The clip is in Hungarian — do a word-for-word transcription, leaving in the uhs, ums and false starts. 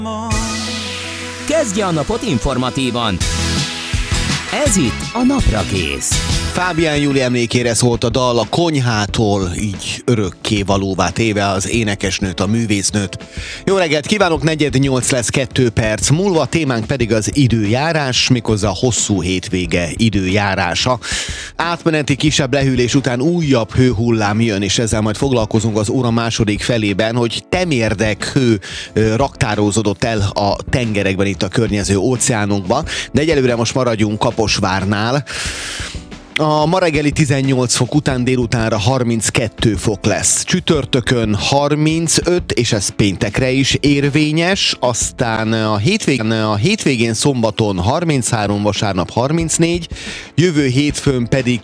Kezdje a napot informatívan. Ez itt a Naprakész. Fábián Júli emlékére szólt a dal, a konyhától így örökké valóvá téve az énekesnőt, a művésznőt. Jó reggelt kívánok, negyed nyolc lesz kettő perc múlva, témánk pedig az időjárás, méghozzá a hosszú hétvége időjárása. Átmeneti kisebb lehűlés után újabb hőhullám jön, és ezzel majd foglalkozunk az óra második felében, hogy temérdek hő raktározódott el a tengerekben, itt a környező óceánokban, de egyelőre most maradjunk Kaposvárnál. A ma reggeli tizennyolc fok után délutánra harminckettő fok lesz. Csütörtökön harmincöt, és ez péntekre is érvényes, aztán a hétvégén, a hétvégén szombaton harminchárom, vasárnap harmincnégy, jövő hétfőn pedig